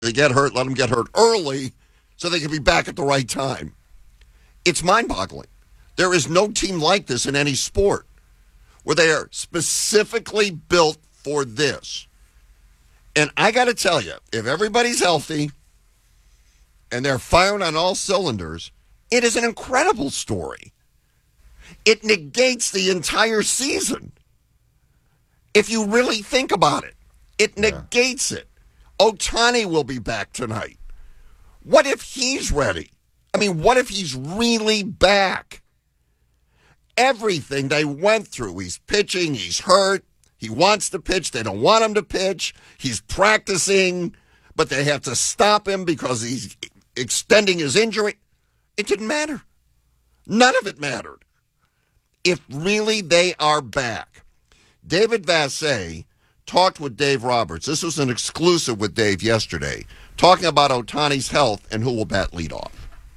they get hurt, let them get hurt early so they can be back at the right time. It's mind-boggling. There is no team like this in any sport where they are specifically built for this. And I got to tell you, if everybody's healthy and they're firing on all cylinders, it is an incredible story. It negates the entire season. If you really think about it, it negates it. Ohtani will be back tonight. What if he's ready? I mean, what if he's really back? Everything they went through, he's pitching, he's hurt, he wants to pitch, they don't want him to pitch, he's practicing, but they have to stop him because he's extending his injury. It didn't matter. None of it mattered. If really they are back. David Vassegh talked with Dave Roberts. This was an exclusive with Dave yesterday, talking about Ohtani's health and who will bat leadoff.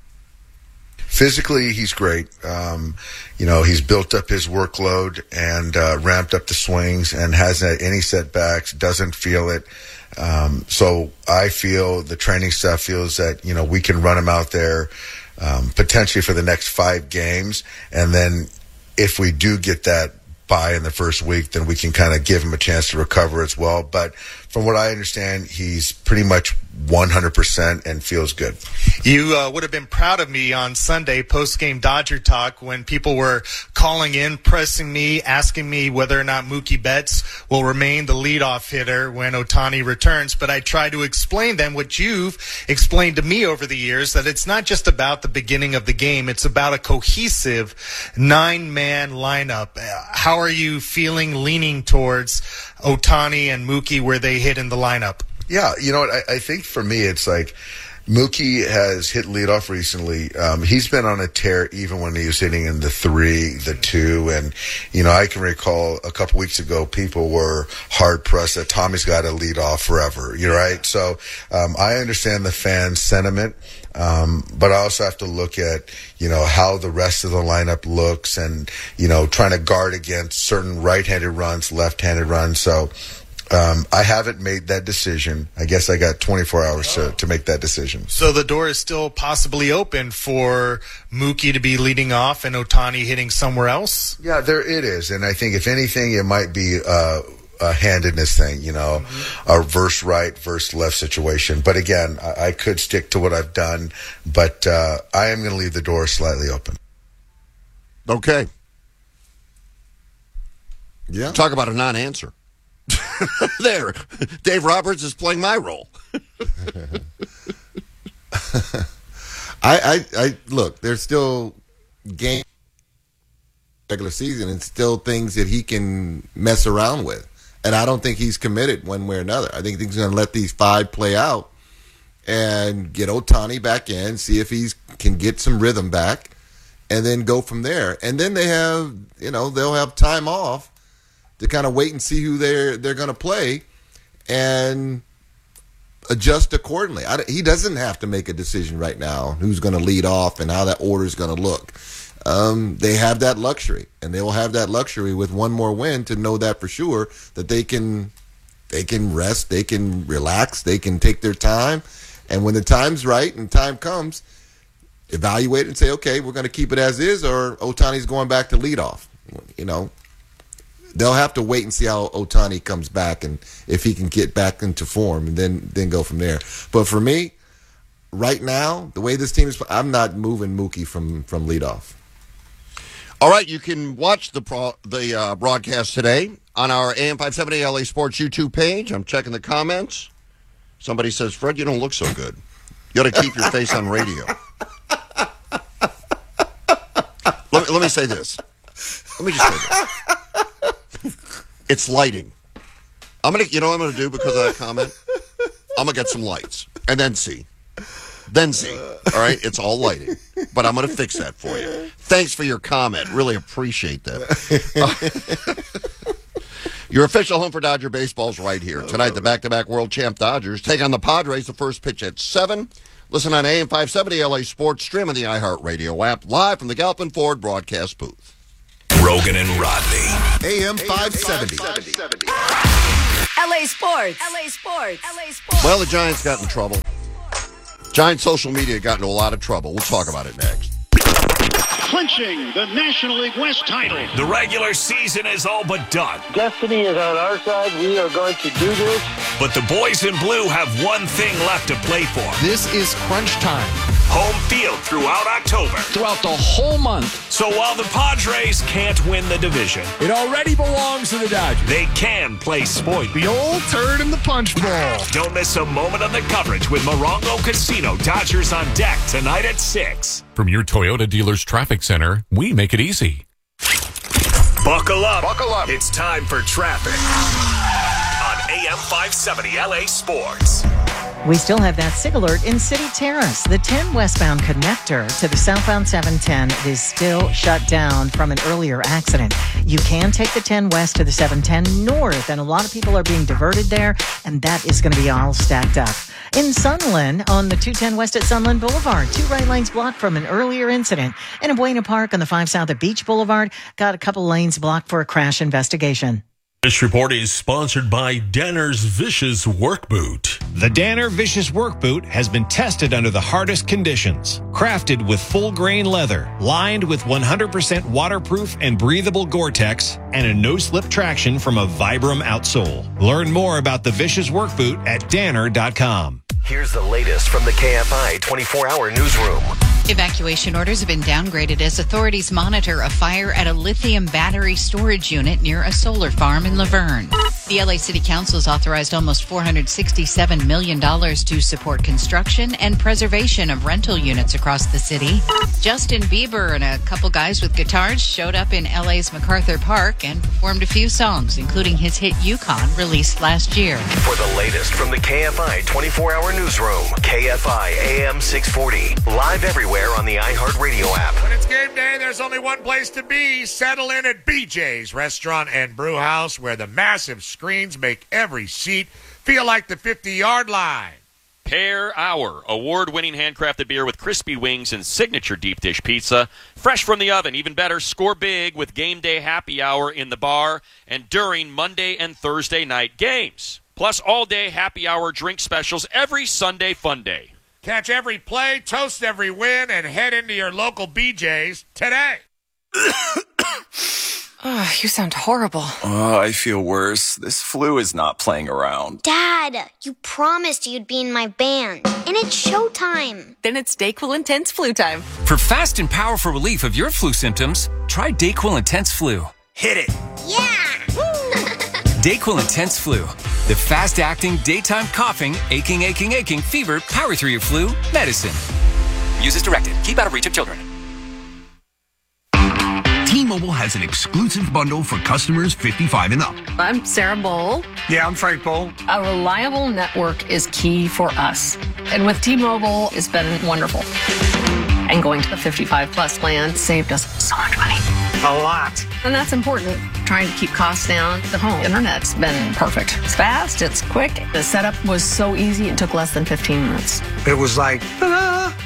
Physically, he's great. He's built up his workload and ramped up the swings and hasn't had any setbacks, doesn't feel it. So I feel the training staff feels that, we can run him out there potentially for the next 5 games. And then if we do get that bye in the first week, then we can kind of give him a chance to recover as well. But from what I understand, he's pretty much 100% and feels good. You would have been proud of me on Sunday post-game Dodger Talk when people were calling in, pressing me, asking me whether or not Mookie Betts will remain the leadoff hitter when Ohtani returns. But I try to explain them what you've explained to me over the years, that it's not just about the beginning of the game. It's about a cohesive 9-man lineup. How are you feeling, leaning towards Ohtani and Mookie where they hit in the lineup? Yeah, you know what? I think for me, it's like Mookie has hit leadoff recently. He's been on a tear even when he was hitting in the 3, the 2. And, I can recall a couple weeks ago, people were hard-pressed that Tommy's got to lead off forever, right? So I understand the fan sentiment, but I also have to look at, how the rest of the lineup looks and, trying to guard against certain right-handed runs, left-handed runs. So I haven't made that decision. I guess I got 24 hours to make that decision. So the door is still possibly open for Mookie to be leading off and Ohtani hitting somewhere else? Yeah, it is. And I think if anything, it might be a handedness thing, a verse right, verse left situation. But again, I could stick to what I've done, but I am going to leave the door slightly open. Okay. Yeah. Talk about a non-answer. There, Dave Roberts is playing my role. I look. There's still game regular season and still things that he can mess around with, and I don't think he's committed one way or another. I think he's going to let these 5 play out and get Ohtani back in, see if he can get some rhythm back, and then go from there. And then they have, they'll have time off to kind of wait and see who they're going to play and adjust accordingly. He doesn't have to make a decision right now who's going to lead off and how that order is going to look. They have that luxury, and they will have that luxury with one more win to know that for sure, that they can rest, they can relax, they can take their time, and when the time's right and time comes, evaluate and say, okay, we're going to keep it as is, or Ohtani's going back to lead off. They'll have to wait and see how Ohtani comes back and if he can get back into form and then go from there. But for me, right now, the way this team is, I'm not moving Mookie from leadoff. All right, you can watch the broadcast today on our AM 570 LA Sports YouTube page. I'm checking the comments. Somebody says, Fred, you don't look so good. You ought to keep your face on radio. Let me say this. Let me just say this. It's lighting. You know what I'm gonna do because of that comment? I'm gonna get some lights and then see. All right, it's all lighting, but I'm gonna fix that for you. Thanks for your comment. Really appreciate that. Your official home for Dodger baseball is right here tonight. The back-to-back world champ Dodgers take on the Padres. The first pitch at 7. Listen on AM 570 LA Sports. Stream on the iHeartRadio app. Live from the Galpin Ford broadcast booth. Rogan and Rodney. AM 570. LA Sports. LA Sports. LA Sports. Well, the Giants got in trouble. Giant social media got into a lot of trouble. We'll talk about it next. Clinching the National League West title. The regular season is all but done. Destiny is on our side. We are going to do this. But the boys in blue have one thing left to play for. This is crunch time. Home field throughout October. Throughout the whole month. So while the Padres can't win the division, It already belongs to the Dodgers. they can play spoiled. The old turd in the punch bowl. Don't miss a moment of the coverage with Morongo Casino. Dodgers on deck tonight at 6. From your Toyota dealer's traffic center, we make it easy. Buckle up. Buckle up. It's time for traffic on AM 570 LA Sports. We still have that SIG alert in City Terrace. The 10 westbound connector to the southbound 710 is still shut down from an earlier accident. You can take the 10 west to the 710 north, and a lot of people are being diverted there, and that is going to be all stacked up. In Sunland, on the 210 west at Sunland Boulevard, 2 right lanes blocked from an earlier incident. And in Buena Park on the 5 south at Beach Boulevard, got a couple lanes blocked for a crash investigation. This report is sponsored by Danner's Vicious Work Boot. The Danner Vicious Work Boot has been tested under the hardest conditions. Crafted with full-grain leather, lined with 100% waterproof and breathable Gore-Tex, and a no-slip traction from a Vibram outsole. Learn more about the Vicious Work Boot at Danner.com. Here's the latest from the KFI 24-hour newsroom. Evacuation orders have been downgraded as authorities monitor a fire at a lithium battery storage unit near a solar farm in Laverne. The LA City Council has authorized almost $467 million to support construction and preservation of rental units across the city. Justin Bieber and a couple guys with guitars showed up in LA's MacArthur Park and performed a few songs, including his hit Yukon, released last year. For the latest from the KFI 24-hour newsroom, KFI AM 640, live everywhere on the iHeartRadio app. When it's game day, there's only one place to be. Settle in at BJ's Restaurant and Brew House, where the massive screens make every seat feel like the 50-yard line. Pear Hour, award-winning handcrafted beer with crispy wings and signature deep dish pizza. Fresh from the oven, even better, score big with game day happy hour in the bar and during Monday and Thursday night games. Plus all-day happy hour drink specials every Sunday fun day. Catch every play, toast every win, and head into your local BJ's today. Oh, you sound horrible. Oh, I feel worse. This flu is not playing around. Dad, you promised you'd be in my band, and it's showtime. Then it's DayQuil Intense Flu time. For fast and powerful relief of your flu symptoms, try DayQuil Intense Flu. Hit it. Yeah! DayQuil Intense Flu. The fast-acting, daytime coughing, aching, fever, power through your flu medicine. Use as directed. Keep out of reach of children. T-Mobile has an exclusive bundle for customers 55 and up. I'm Sarah Bowl. Yeah, I'm Frank Bowl. A reliable network is key for us. And with T-Mobile, it's been wonderful. And going to the 55-plus plan saved us so much money. A lot. And that's important. Trying to keep costs down. The home internet's been perfect. It's fast, it's quick. The setup was so easy, it took less than 15 minutes. It was like, ta-da!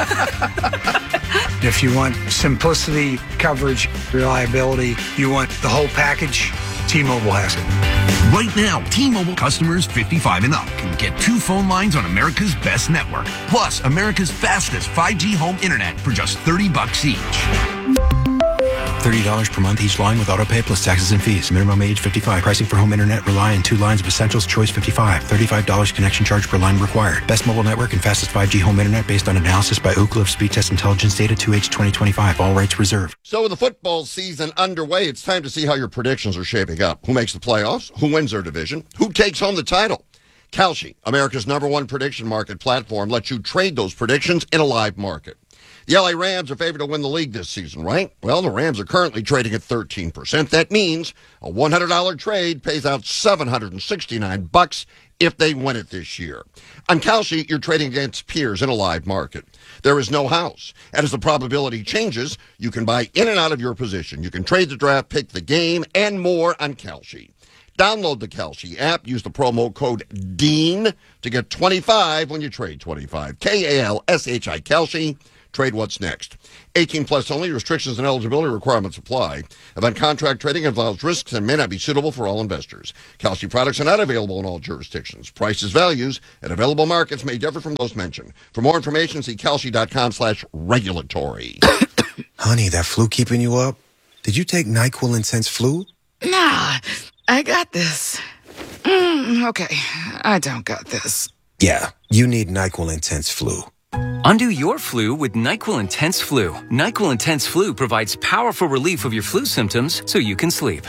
If you want simplicity, coverage, reliability, you want the whole package, T-Mobile has it. Right now, T-Mobile customers 55 and up can get 2 phone lines on America's best network, plus America's fastest 5G home internet for just $30 each. $30 per month each line with auto pay plus taxes and fees. Minimum age 55. Pricing for home internet rely on 2 lines of Essentials Choice 55. $35 connection charge per line required. Best mobile network and fastest 5G home internet based on analysis by Ookla of Speed Test Intelligence data 2H 2025. All rights reserved. So with the football season underway, it's time to see how your predictions are shaping up. Who makes the playoffs? Who wins their division? Who takes home the title? Kalshi, America's #1 prediction market platform, lets you trade those predictions in a live market. The LA Rams are favored to win the league this season, right? Well, the Rams are currently trading at 13%. That means a $100 trade pays out $769 if they win it this year. On Kalshi, you're trading against peers in a live market. There is no house. And as the probability changes, you can buy in and out of your position. You can trade the draft, pick the game, and more on Kalshi. Download the Kalshi app. Use the promo code DEAN to get 25 when you trade 25. Kalshi, Kalshi. Trade what's next. 18 plus only. Restrictions and eligibility requirements apply. Event contract trading involves risks and may not be suitable for all investors. Kalshi products are not available in all jurisdictions. Prices, values, and available markets may differ from those mentioned. For more information, see kalshi.com/regulatory. Honey, that flu keeping you up? Did you take NyQuil Intense Flu? Nah, I got this. Okay, I don't got this. Yeah, you need NyQuil Intense Flu. Undo your flu with NyQuil Intense Flu. NyQuil Intense Flu provides powerful relief of your flu symptoms so you can sleep.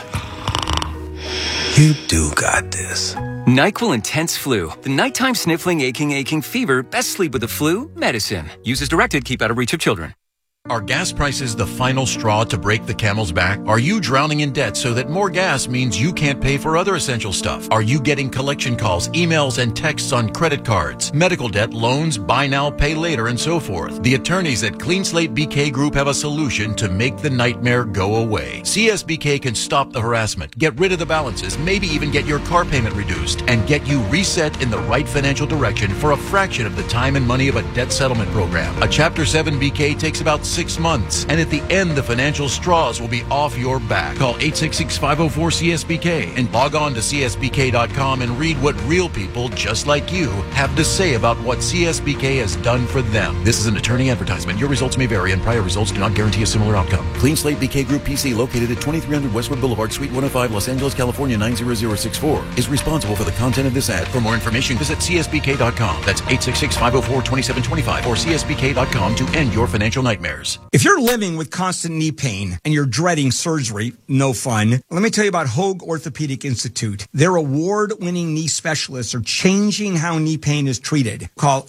You do got this. NyQuil Intense Flu. The nighttime sniffling, aching fever. Best sleep with the flu medicine. Use as directed. Keep out of reach of children. Are gas prices the final straw to break the camel's back? Are you drowning in debt so that more gas means you can't pay for other essential stuff? Are you getting collection calls, emails, and texts on credit cards, medical debt, loans, buy now, pay later, and so forth? The attorneys at Clean Slate BK Group have a solution to make the nightmare go away. CSBK can stop the harassment, get rid of the balances, maybe even get your car payment reduced, and get you reset in the right financial direction for a fraction of the time and money of a debt settlement program. A Chapter 7 BK takes about 6 months, and at the end, the financial straws will be off your back. Call 866-504-CSBK and log on to csbk.com and read what real people just like you have to say about what CSBK has done for them. This is an attorney advertisement. Your results may vary, and prior results do not guarantee a similar outcome. Clean Slate BK Group PC, located at 2300 Westwood Boulevard, Suite 105, Los Angeles, California 90064, is responsible for the content of this ad. For more information, visit csbk.com. That's 866-504-2725 or csbk.com to end your financial nightmares. If you're living with constant knee pain and you're dreading surgery, no fun, let me tell you about Hoag Orthopedic Institute. Their award-winning knee specialists are changing how knee pain is treated. Call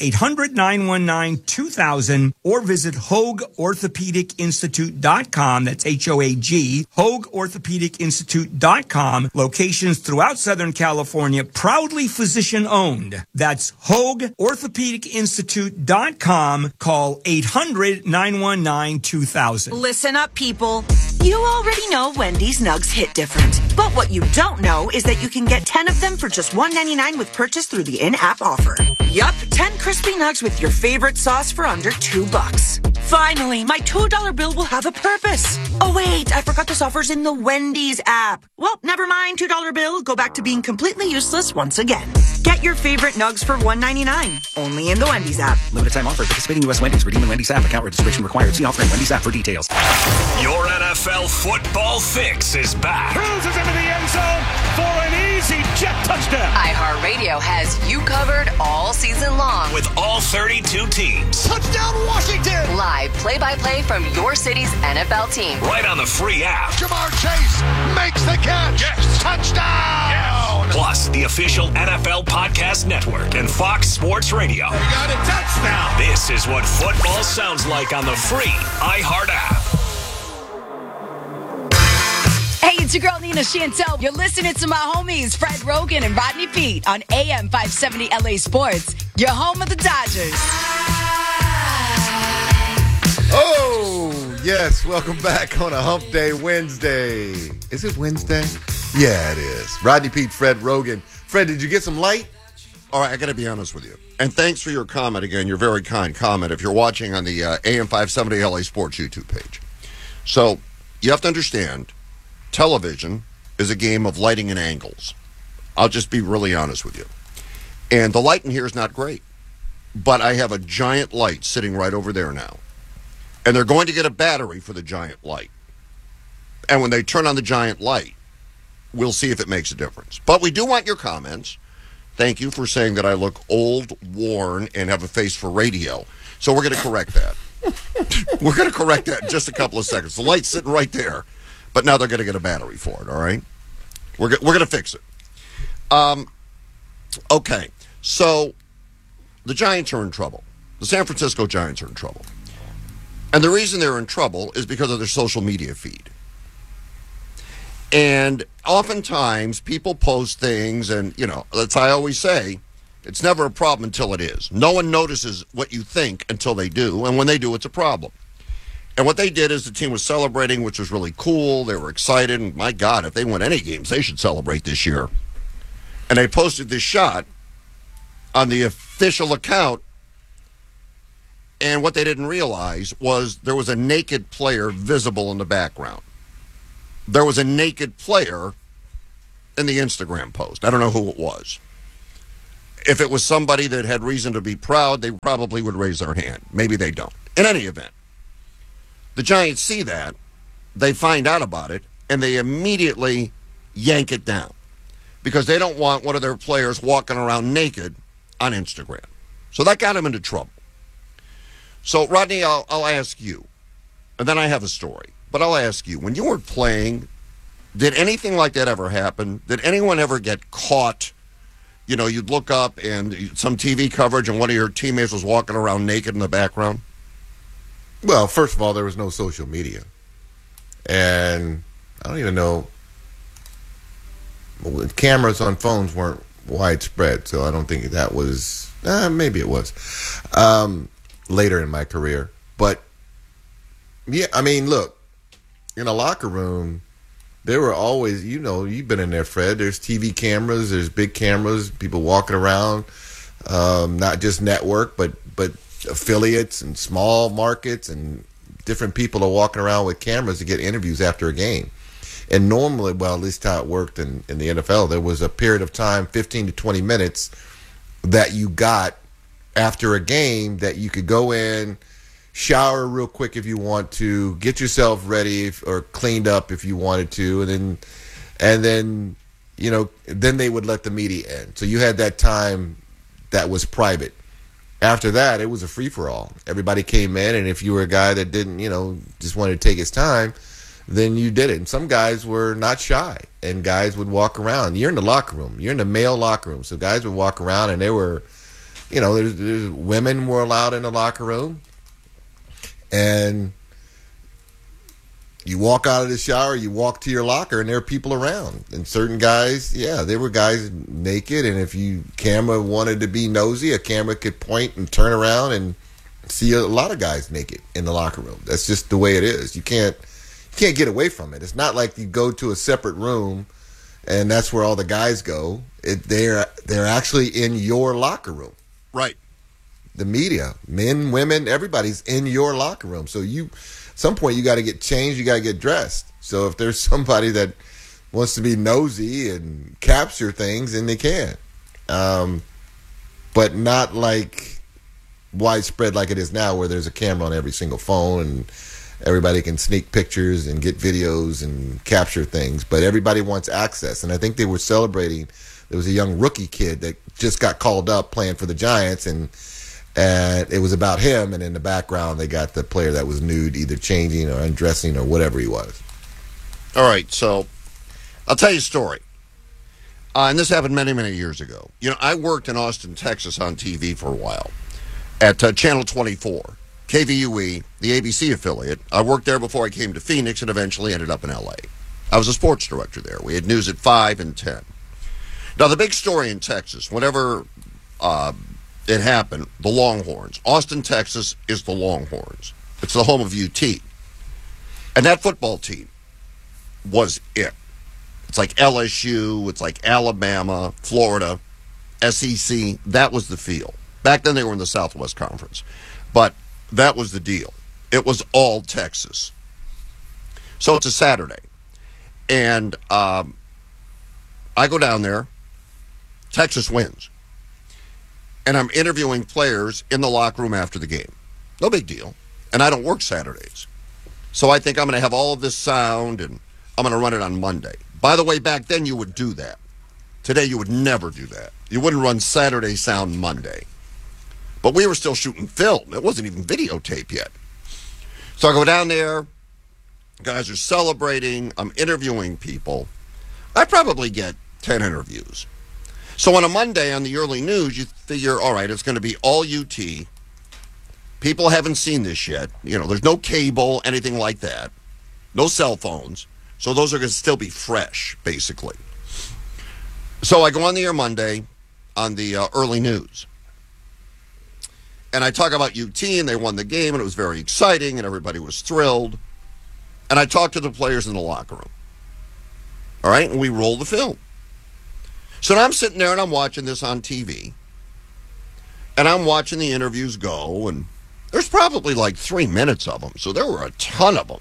800-919-2000 or visit HoagOrthopedicInstitute.com. That's H-O-A-G, HoagOrthopedicInstitute.com. Locations throughout Southern California, proudly physician-owned. That's HoagOrthopedicInstitute.com. Call 800-919-2000. Listen up, people. You already know Wendy's Nugs hit different. But what you don't know is that you can get 10 of them for just $1.99 with purchase through the in-app offer. Yup, 10 crispy nugs with your favorite sauce for under $2. Finally, my $2 bill will have a purpose. Oh wait, I forgot this offer's in the Wendy's app. Well, never mind, $2 bill. Go back to being completely useless once again. Get your favorite nugs for $1.99. Only in the Wendy's app. Limited time offer. Participating U.S. Wendy's. Redeem in Wendy's app. Account registration required. See offer in Wendy's app for details. Your NFL football fix is back. Cruises into the end zone for an easy jet touchdown. iHeartRadio has you covered all season long. With all 32 teams. Touchdown Washington. Live play-by-play from your city's NFL team. Right on the free app. Jamar Chase makes the catch. Yes. Touchdown. Yes. Plus, the official NFL Podcast Network and Fox Sports Radio. They got a touchdown. This is what football sounds like on the free iHeart app. Hey, it's your girl Nina Chantel. You're listening to my homies Fred Rogan and Rodney Pete on AM 570 LA Sports. Your home of the Dodgers. Oh, yes. Welcome back on a Hump Day Wednesday. Is it Wednesday? Yeah, it is. Rodney Pete, Fred Rogan. Fred, did you get some light? All right, I got to be honest with you. And thanks for your comment again, your very kind comment, if you're watching on the AM 570 LA Sports YouTube page. So you have to understand, television is a game of lighting and angles. I'll just be really honest with you. And the light in here is not great. But I have a giant light sitting right over there now. And they're going to get a battery for the giant light. And when they turn on the giant light, we'll see if it makes a difference. But we do want your comments. Thank you for saying that I look old, worn, and have a face for radio. So we're going to correct that. We're going to correct that in just a couple of seconds. The light's sitting right there, but now they're going to get a battery for it, all right? We're going to fix it. Okay, so the Giants are in trouble. The San Francisco Giants are in trouble. And the reason they're in trouble is because of their social media feed. And oftentimes people post things, and, you know, as I always say, it's never a problem until it is. No one notices what you think until they do, and when they do, it's a problem. And what they did is the team was celebrating, which was really cool. They were excited, and my God, if they win any games, they should celebrate this year. And they posted this shot on the official account, And what they didn't realize was there was a naked player visible in the background. There was a naked player in the Instagram post. I don't know who it was. If it was somebody that had reason to be proud, they probably would raise their hand. Maybe they don't. In any event, the Giants see that, they find out about it, and they immediately yank it down because they don't want one of their players walking around naked on Instagram. So that got him into trouble. So, Rodney, I'll ask you, and then I have a story, but I'll ask you, when you were playing, did anything like that ever happen? Did anyone ever get caught? You know, you'd look up and some TV coverage and one of your teammates was walking around naked in the background? Well, first of all, there was no social media. And I don't even know. Cameras on phones weren't widespread, so I don't think that was. Maybe it was later in my career. But, yeah, I mean, look, in a locker room, there were always, you know, you've been in there, Fred. There's TV cameras, there's big cameras, people walking around, not just network, but affiliates and small markets, and different people are walking around with cameras to get interviews after a game. And normally, well, at least how it worked in the NFL, there was a period of time, 15 to 20 minutes, that you got after a game that you could go in, shower real quick if you want to, get yourself ready or cleaned up if you wanted to, and then you know, then they would let the media in. So you had that time that was private. After that, it was a free-for-all. Everybody came in, and if you were a guy that didn't, you know, just wanted to take his time, then you did it. And some guys were not shy, and guys would walk around. You're in the locker room. You're in the male locker room. So guys would walk around, and they were, you know, there's women were allowed in the locker room. And you walk out of the shower, you walk to your locker, and there are people around. And certain guys, yeah, there were guys naked, and if you camera wanted to be nosy, a camera could point and turn around and see a lot of guys naked in the locker room. That's just the way it is. You can't get away from it. It's not like you go to a separate room and that's where all the guys go. They're actually in your locker room. Right. The media, men, women, everybody's in your locker room. So at some point you got to get changed, you got to get dressed. So if there's somebody that wants to be nosy and capture things, then they can. But not like widespread like it is now, where there's a camera on every single phone and everybody can sneak pictures and get videos and capture things. But everybody wants access. And I think they were celebrating. There was a young rookie kid that just got called up playing for the Giants, and it was about him, and in the background they got the player that was nude, either changing or undressing or whatever he was. All right, so I'll tell you a story. And this happened many, many years ago. You know, I worked in Austin, Texas on TV for a while at Channel 24, KVUE, the ABC affiliate. I worked there before I came to Phoenix and eventually ended up in L.A. I was a sports director there. We had news at 5 and 10. Now, the big story in Texas, whenever it happened, the Longhorns. Austin, Texas is the Longhorns. It's the home of UT. And that football team was it. It's like LSU, it's like Alabama, Florida, SEC. That was the feel. Back then they were in the Southwest Conference. But that was the deal. It was all Texas. So it's a Saturday. And I go down there. Texas wins. And I'm interviewing players in the locker room after the game. No big deal. And I don't work Saturdays. So I think I'm going to have all of this sound, and I'm going to run it on Monday. By the way, back then you would do that. Today you would never do that. You wouldn't run Saturday sound Monday. But we were still shooting film. It wasn't even videotape yet. So I go down there. Guys are celebrating. I'm interviewing people. I probably get 10 interviews. So on a Monday on the early news, you figure, all right, it's going to be all UT. People haven't seen this yet. You know, there's no cable, anything like that. No cell phones. So those are going to still be fresh, basically. So I go on the air Monday on the early news. And I talk about UT, and they won the game, and it was very exciting, and everybody was thrilled. And I talk to the players in the locker room. All right, and we roll the film. So now I'm sitting there and I'm watching this on TV. And I'm watching the interviews go, and There's probably like 3 minutes of them, so there were a ton of them.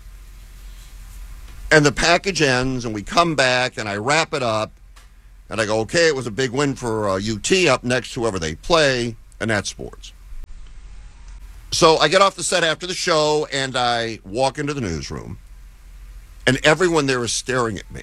And the package ends, and we come back, and I wrap it up, and I go, okay, it was a big win for UT up next, whoever they play, and that's sports. So I get off the set after the show, and I walk into the newsroom, and everyone there is staring at me.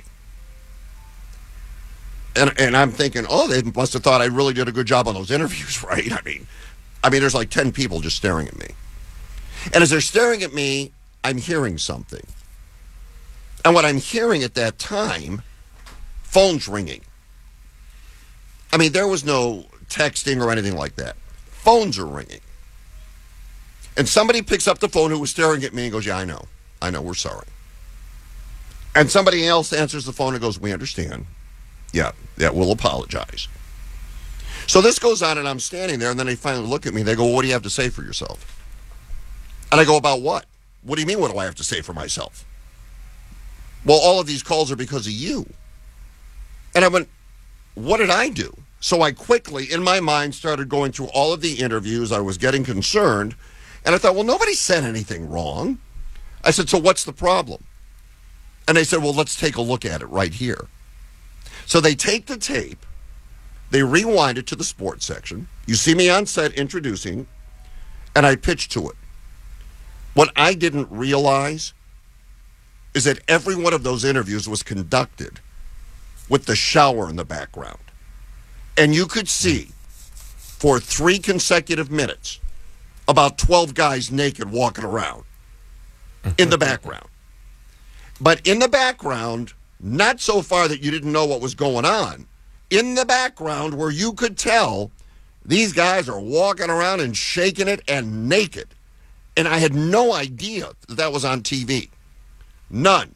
And I'm thinking, oh, they must have thought I really did a good job on those interviews, right? I mean, there's like 10 people just staring at me. And as they're staring at me, I'm hearing something. And what I'm hearing at that time, phones ringing. I mean, there was no texting or anything like that. Phones are ringing. And somebody picks up the phone who was staring at me and goes, yeah, I know, we're sorry. And somebody else answers the phone and goes, we understand. Yeah, we'll apologize. So this goes on, and I'm standing there, and then they finally look at me, and they go, well, what do you have to say for yourself? And I go, about what? What do you mean, what do I have to say for myself? Well, all of these calls are because of you. And I went, what did I do? So I quickly, in my mind, started going through all of the interviews. I was getting concerned. And I thought, well, nobody said anything wrong. I said, so what's the problem? And they said, well, let's take a look at it right here. So they take the tape. They rewind it to the sports section. You see me on set introducing, and I pitch to it. What I didn't realize is that every one of those interviews was conducted with the shower in the background. And you could see, for 3 consecutive minutes, about 12 guys naked walking around in the background. But in the background, not so far that you didn't know what was going on, in the background where you could tell these guys are walking around and shaking it and naked. And I had no idea that was on TV. None.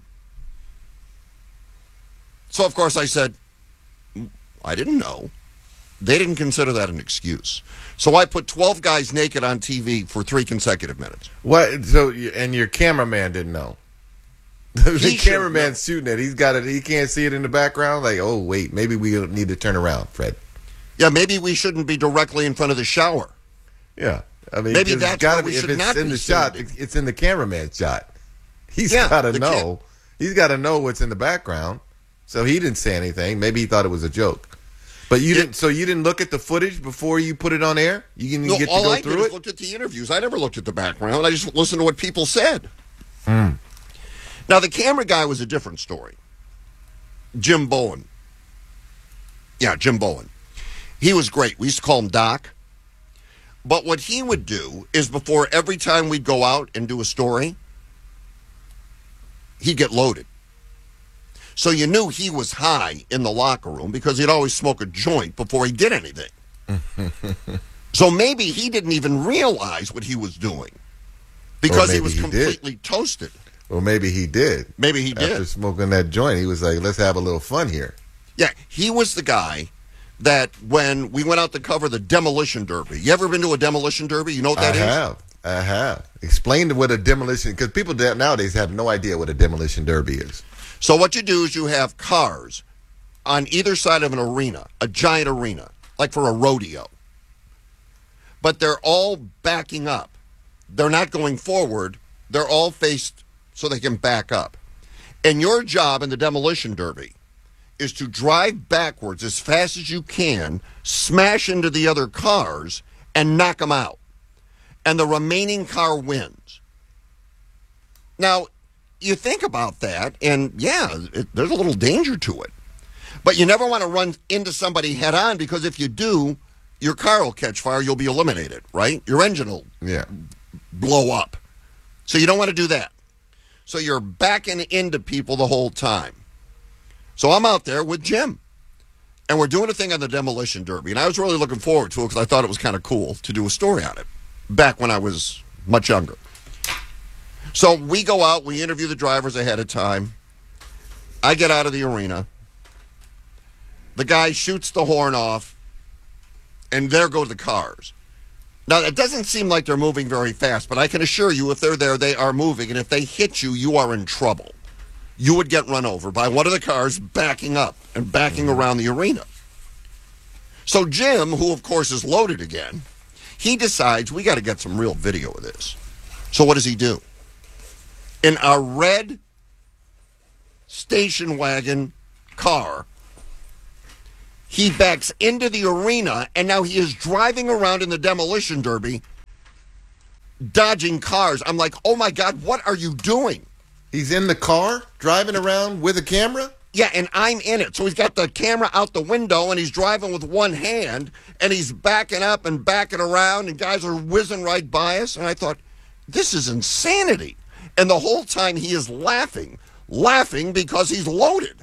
So, of course, I said, I didn't know. They didn't consider that an excuse. So I put 12 guys naked on TV for 3 consecutive minutes. What? So, and your cameraman didn't know? The cameraman's shooting it. He's got it. He can't see it in the background. Like, oh, wait, maybe we need to turn around, Fred. Yeah, maybe we shouldn't be directly in front of the shower. Yeah. I mean, maybe that's why we should not be in the shot. It's in the cameraman's shot. He's got to know. He's got to know what's in the background. So he didn't say anything. Maybe he thought it was a joke. But you didn't. So you didn't look at the footage before you put it on air. You didn't get to go through it. All I did is looked at the interviews. I never looked at the background. I just listened to what people said. Now the camera guy was a different story. Jim Bowen. Yeah, Jim Bowen. He was great. We used to call him Doc. But what he would do is before every time we'd go out and do a story, he'd get loaded. So you knew he was high in the locker room because he'd always smoke a joint before he did anything. So maybe he didn't even realize what he was doing because he was completely toasted. Well, maybe he did. Maybe he did. After smoking that joint, he was like, let's have a little fun here. Yeah, he was the guy that when we went out to cover the Demolition Derby. You ever been to a Demolition Derby? You know what that is? I have. Explain what a demolition, because people nowadays have no idea what a Demolition Derby is. So what you do is you have cars on either side of an arena, a giant arena, like for a rodeo. But they're all backing up. They're not going forward. They're all faced so they can back up. And your job in the Demolition Derby is to drive backwards as fast as you can, smash into the other cars, and knock them out. And the remaining car wins. Now, you think about that, and yeah, there's a little danger to it. But you never want to run into somebody head on, because if you do, your car will catch fire, you'll be eliminated, right? Your engine will blow up. So you don't want to do that. So you're backing into people the whole time. So I'm out there with Jim, and we're doing a thing on the Demolition Derby, and I was really looking forward to it because I thought it was kind of cool to do a story on it back when I was much younger. So we go out, we interview the drivers ahead of time. I get out of the arena. The guy shoots the horn off, and there go the cars. Now, it doesn't seem like they're moving very fast, but I can assure you if they're there, they are moving, and if they hit you, you are in trouble. You would get run over by one of the cars backing up and backing around the arena. So Jim, who of course is loaded again, He decides we got to get some real video of this. So what does he do? In a red station wagon car, he backs into the arena, and now he is driving around in the demolition derby, dodging cars. I'm like, oh my God, what are you doing? He's in the car, driving around with a camera? Yeah, and I'm in it. So he's got the camera out the window, and he's driving with one hand, and he's backing up and backing around, and guys are whizzing right by us. And I thought, this is insanity. And the whole time he is laughing because he's loaded.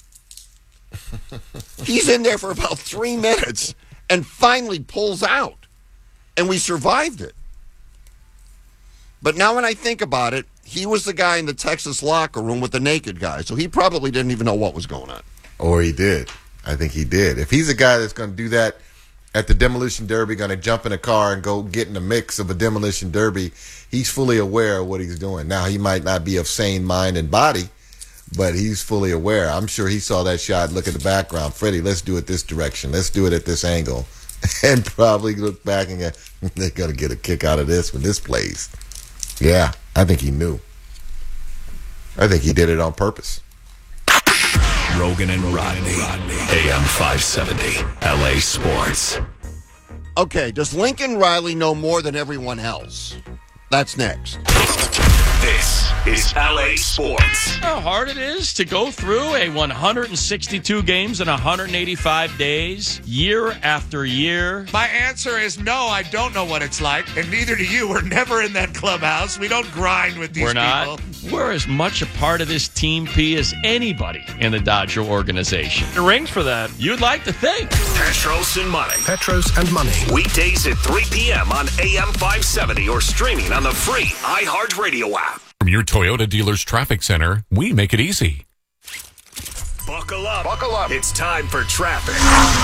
He's in there for about 3 minutes and finally pulls out. And we survived it. But now when I think about it, he was the guy in the Texas locker room with the naked guy, so he probably didn't even know what was going on. Or he did. I think he did. If he's a guy that's going to do that at the Demolition Derby, going to jump in a car and go get in the mix of a Demolition Derby, he's fully aware of what he's doing. Now, he might not be of sane mind and body, but he's fully aware. I'm sure he saw that shot, look at the background. Freddie, let's do it this direction. Let's do it at this angle. And probably look back and go, they're going to get a kick out of this when this plays. Yeah, I think he knew. I think he did it on purpose. Rogan and Rodney. AM 570. LA Sports. Okay, does Lincoln Riley know more than everyone else? That's next. This is LA Sports. How hard it is to go through a 162 games in 185 days, year after year. My answer is no, I don't know what it's like, and neither do you. We're never in that clubhouse. We don't grind with these We're not. people. We're as much a part of this Team P as anybody in the Dodger organization. The rings for that, you'd like to think. Petros and Money. Petros and Money. Weekdays at 3 p.m. on AM 570 or streaming on the free iHeartRadio app. From your Toyota dealer's traffic center, we make it easy. Buckle up. Buckle up. It's time for traffic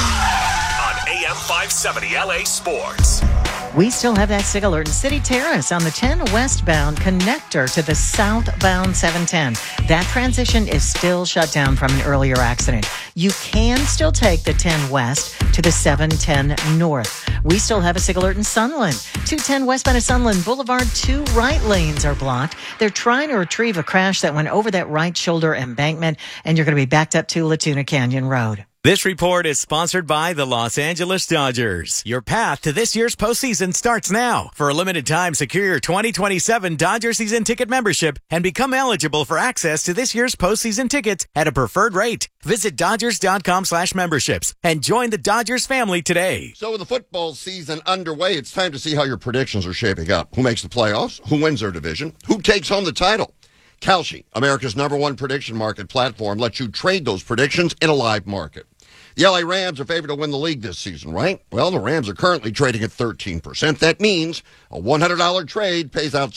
on AM 570 LA Sports. We still have that SIG alert in City Terrace on the 10 westbound connector to the southbound 710. That transition is still shut down from an earlier accident. You can still take the 10 west to the 710 north. We still have a SIG alert in Sunland. 210 westbound of Sunland Boulevard, 2 right lanes are blocked. They're trying to retrieve a crash that went over that right shoulder embankment, and you're going to be backed up to Latuna Canyon Road. This report is sponsored by the Los Angeles Dodgers. Your path to this year's postseason starts now. For a limited time, secure your 2027 Dodger season ticket membership and become eligible for access to this year's postseason tickets at a preferred rate. Visit Dodgers.com/memberships and join the Dodgers family today. So with the football season underway, it's time to see how your predictions are shaping up. Who makes the playoffs? Who wins their division? Who takes home the title? Kalshi, America's #1 prediction market platform, lets you trade those predictions in a live market. The LA Rams are favored to win the league this season, right? Well, the Rams are currently trading at 13%. That means a $100 trade pays out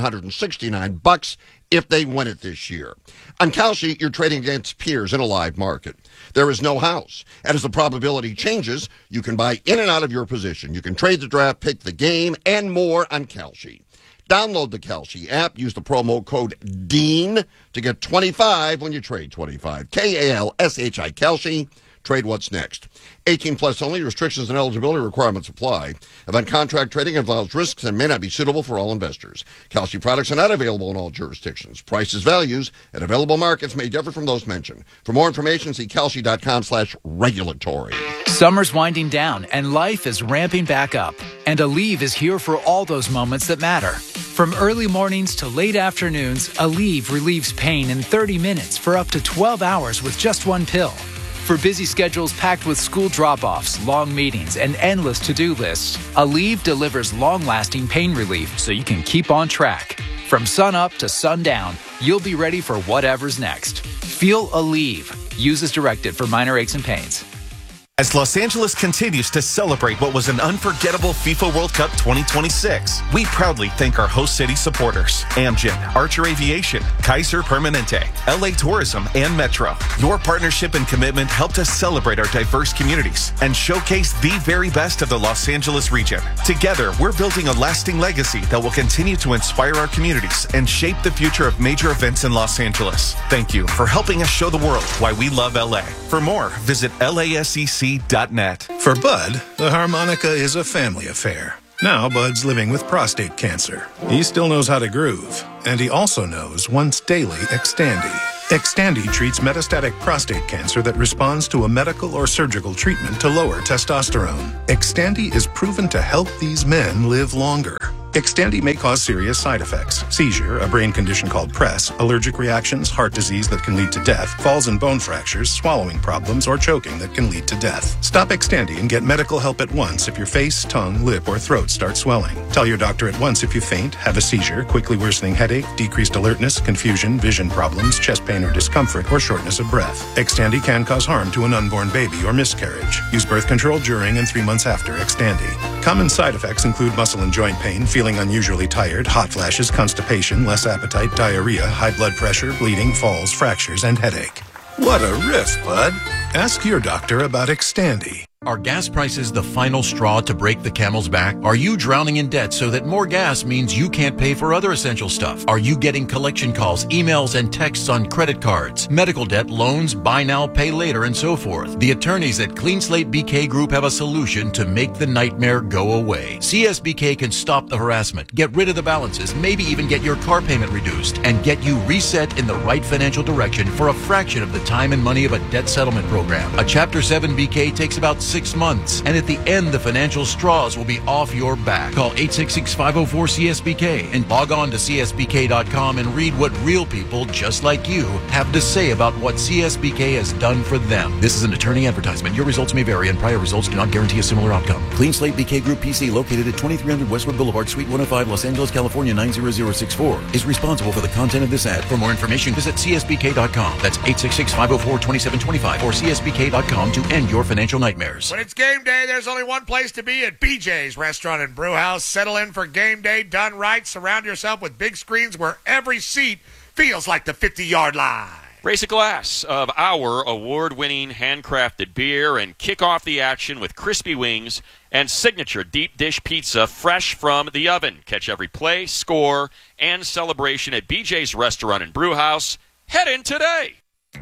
$769 if they win it this year. On Kalshi, you're trading against peers in a live market. There is no house. And as the probability changes, you can buy in and out of your position. You can trade the draft, pick the game, and more on Kalshi. Download the Kalshi app. Use the promo code DEAN to get 25 when you trade 25. Kalshi, Kalshi. Trade what's next. 18 plus only. Restrictions and eligibility requirements apply. Event contract trading involves risks and may not be suitable for all investors. Kalshi products are not available in all jurisdictions. Prices, values, and available markets may differ from those mentioned. For more information, see Kalshi.com/regulatory. Summer's winding down and life is ramping back up. And Aleve is here for all those moments that matter. From early mornings to late afternoons, Aleve relieves pain in 30 minutes for up to 12 hours with just one pill. For busy schedules packed with school drop-offs, long meetings, and endless to-do lists, Aleve delivers long-lasting pain relief so you can keep on track. From sun up to sundown, you'll be ready for whatever's next. Feel Aleve. Use as directed for minor aches and pains. As Los Angeles continues to celebrate what was an unforgettable FIFA World Cup 2026, we proudly thank our host city supporters, Amgen, Archer Aviation, Kaiser Permanente, LA Tourism, and Metro. Your partnership and commitment helped us celebrate our diverse communities and showcase the very best of the Los Angeles region. Together, we're building a lasting legacy that will continue to inspire our communities and shape the future of major events in Los Angeles. Thank you for helping us show the world why we love LA. For more, visit LASEC.net. For Bud, the harmonica is a family affair. Now Bud's living with prostate cancer. He still knows how to groove, and he also knows once daily Xtandi. Xtandi treats metastatic prostate cancer that responds to a medical or surgical treatment to lower testosterone. Xtandi is proven to help these men live longer. Xtandi may cause serious side effects: seizure, a brain condition called PRESS, allergic reactions, heart disease that can lead to death, falls and bone fractures, swallowing problems, or choking that can lead to death. Stop Xtandi and get medical help at once if your face, tongue, lip, or throat start swelling. Tell your doctor at once if you faint, have a seizure, quickly worsening headache, decreased alertness, confusion, vision problems, chest pain or discomfort, or shortness of breath. Xtandi can cause harm to an unborn baby or miscarriage. Use birth control during and 3 months after Xtandi. Common side effects include muscle and joint pain, feeling unusually tired, hot flashes, constipation, less appetite, diarrhea, high blood pressure, bleeding, falls, fractures, and headache. What a riff, Bud. Ask your doctor about Xtandi. Are gas prices the final straw to break the camel's back? Are you drowning in debt so that more gas means you can't pay for other essential stuff? Are you getting collection calls, emails, and texts on credit cards, medical debt, loans, buy now, pay later, and so forth? The attorneys at Clean Slate BK Group have a solution to make the nightmare go away. CSBK can stop the harassment, get rid of the balances, maybe even get your car payment reduced, and get you reset in the right financial direction for a fraction of the time and money of a debt settlement program. A Chapter 7 BK takes about 6 months, and at the end, the financial straws will be off your back. Call 866-504-CSBK and log on to csbk.com and read what real people just like you have to say about what CSBK has done for them. This is an attorney advertisement. Your results may vary, and prior results do not guarantee a similar outcome. Clean Slate BK Group PC, located at 2300 Westwood Boulevard, Suite 105, Los Angeles, California 90064, is responsible for the content of this ad. For more information, visit csbk.com. That's 866-504-2725 or csbk.com to end your financial nightmares. When it's game day, there's only one place to be at BJ's Restaurant and Brew House. Settle in for game day done right. Surround yourself with big screens where every seat feels like the 50-yard line. Raise a glass of our award-winning handcrafted beer and kick off the action with crispy wings and signature deep dish pizza fresh from the oven. Catch every play, score, and celebration at BJ's Restaurant and Brew House. Head in today.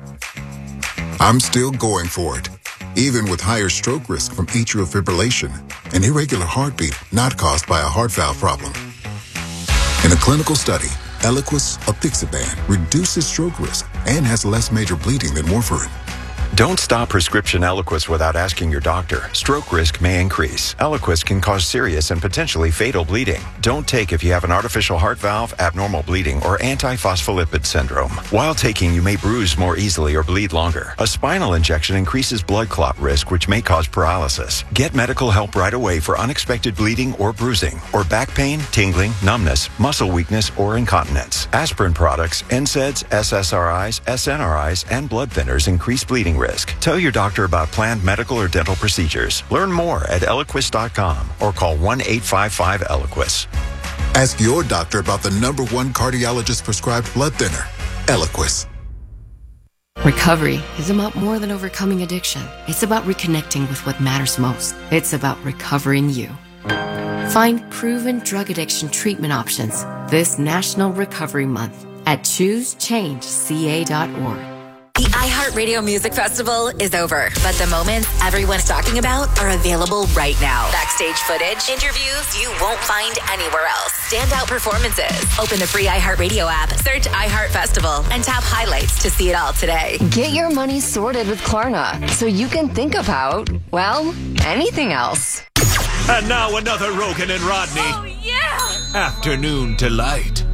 I'm still going for it, even with higher stroke risk from atrial fibrillation, an irregular heartbeat not caused by a heart valve problem. In a clinical study, Eliquis apixaban reduces stroke risk and has less major bleeding than warfarin. Don't stop prescription Eliquis without asking your doctor. Stroke risk may increase. Eliquis can cause serious and potentially fatal bleeding. Don't take if you have an artificial heart valve, abnormal bleeding, or antiphospholipid syndrome. While taking, you may bruise more easily or bleed longer. A spinal injection increases blood clot risk, which may cause paralysis. Get medical help right away for unexpected bleeding or bruising, or back pain, tingling, numbness, muscle weakness, or incontinence. Aspirin products, NSAIDs, SSRIs, SNRIs, and blood thinners increase bleeding risk. Tell your doctor about planned medical or dental procedures. Learn more at Eliquis.com or call 1-855-ELIQUIS. Ask your doctor about the #1 cardiologist prescribed blood thinner, Eliquis. Recovery is about more than overcoming addiction. It's about reconnecting with what matters most. It's about recovering you. Find proven drug addiction treatment options this National Recovery Month at ChooseChangeCA.org. The iHeartRadio Music Festival is over, but the moments everyone's talking about are available right now. Backstage footage, interviews you won't find anywhere else. Standout performances. Open the free iHeartRadio app, search iHeart Festival, and tap highlights to see it all today. Get your money sorted with Klarna so you can think about, well, anything else. And now another Rogan and Rodney. Oh, yeah! Afternoon Delight.